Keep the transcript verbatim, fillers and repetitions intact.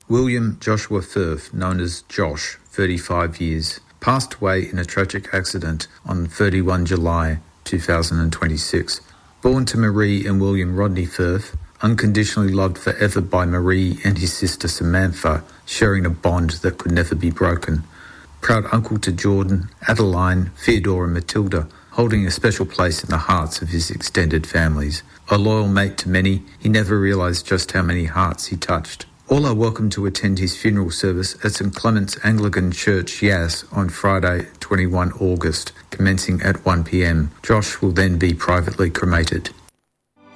William Joshua Firth, known as Josh, thirty-five years, passed away in a tragic accident on thirty-first of July two thousand twenty-six. Born to Marie and William Rodney Firth, unconditionally loved forever by Marie and his sister Samantha, sharing a bond that could never be broken. Proud uncle to Jordan, Adeline, Theodore and Matilda, holding a special place in the hearts of his extended families. A loyal mate to many, he never realised just how many hearts he touched. All are welcome to attend his funeral service at St Clement's Anglican Church, Yass, on Friday, the twenty-first of August, commencing at one p m. Josh will then be privately cremated.